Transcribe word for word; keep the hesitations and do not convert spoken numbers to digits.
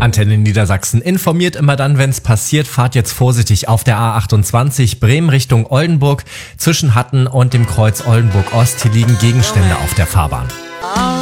Antenne Niedersachsen informiert immer dann, wenn es passiert. Fahrt jetzt vorsichtig auf der A achtundzwanzig Bremen Richtung Oldenburg. Zwischen Hatten und dem Kreuz Oldenburg Ost, hier liegen Gegenstände auf der Fahrbahn.